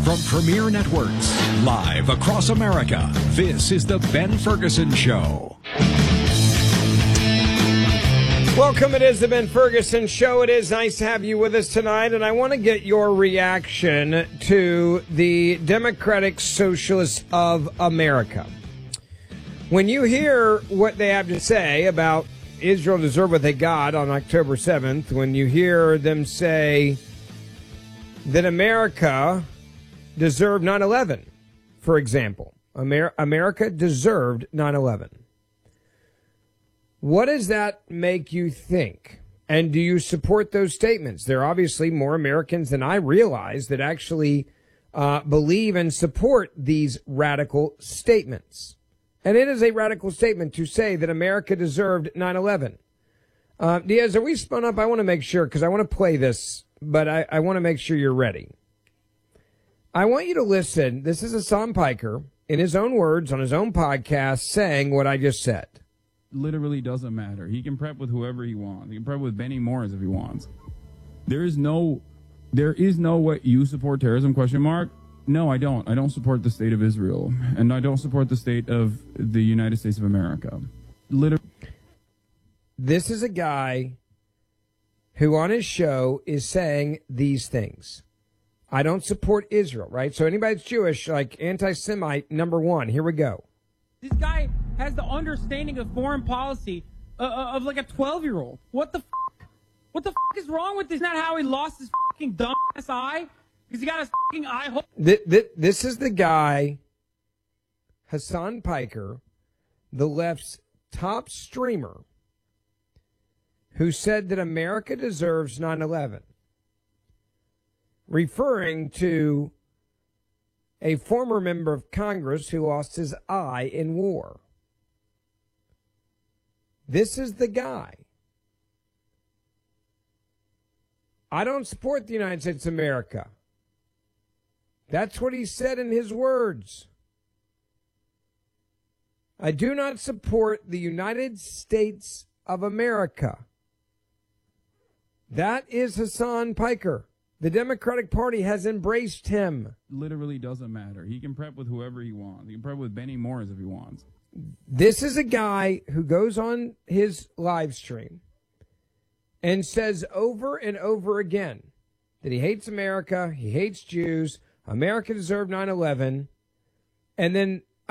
From Premier Networks, live across America, this is The Ben Ferguson Show. Welcome, it is The Ben Ferguson Show. It is nice to have you with us tonight, and I want to get your reaction to the Democratic Socialists of America. When you hear what they have to say about Israel deserve what they got on October 7th, when you hear them say that America deserved 9/11, for example, America deserved 9/11. What does that make you think? And do you support those statements? There are obviously more Americans than I realize that actually believe and support these radical statements. And it is a radical statement to say that America deserved 9/11. Diaz, are we spun up? I want to make sure, because I want to play this, but I want to make sure you're ready. I want you to listen. This is Hassan Piker, in his own words, on his own podcast, saying what I just said. Literally doesn't matter. He can prep with whoever he wants. He can prep with Benny Morris if he wants. There is no what you support terrorism ? No, I don't. I don't support the state of Israel, and I don't support the state of the United States of America. Literally. This is a guy who on his show is saying these things. I don't support Israel, right? So anybody that's Jewish, like anti-Semite, number one. Here we go. This guy has the understanding of foreign policy of like a 12-year-old. What the f***? What the f*** is wrong with this? Isn't that how he lost his f***ing dumbass eye? Because he got his f***ing eye hole. This is the guy, Hassan Piker, the left's top streamer, who said that America deserves 9/11, referring to a former member of Congress who lost his eye in war. This is the guy. I don't support the United States of America. That's what he said in his words. I do not support the United States of America. That is Hassan Piker. The Democratic Party has embraced him. Literally doesn't matter. He can prep with whoever he wants. He can prep with Benny Morris if he wants. This is a guy who goes on his live stream and says over and over again that he hates America, he hates Jews, America deserved 9/11, and then